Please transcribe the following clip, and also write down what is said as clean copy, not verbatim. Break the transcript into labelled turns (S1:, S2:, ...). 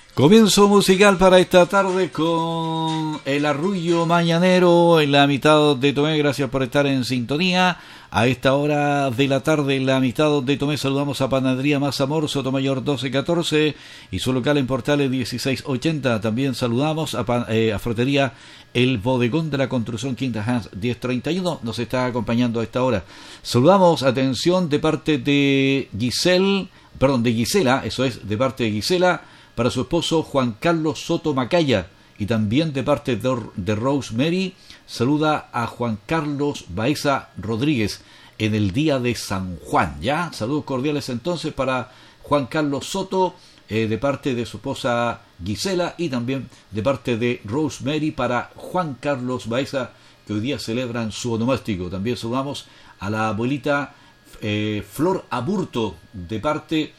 S1: Comienzo musical para esta tarde con el arrullo mañanero en la mitad de Tomé. Gracias por estar en sintonía. A esta hora de la tarde en la mitad de Tomé saludamos a Panadería Más Amor, Sotomayor 1214 y su local en Portales 1680. También saludamos a Frutería El Bodegón de la Construcción Quinta Hans 1031. Nos está acompañando a esta hora. Saludamos, atención, de parte de Gisela, eso es, de parte de Gisela, para su esposo Juan Carlos Soto Macaya, y también de parte de Rosemary saluda a Juan Carlos Baeza Rodríguez en el día de San Juan. Ya, saludos cordiales entonces para Juan Carlos Soto de parte de su esposa Gisela, y también de parte de Rosemary para Juan Carlos Baeza, que hoy día celebran su onomástico. También saludamos a la abuelita Flor Aburto de parte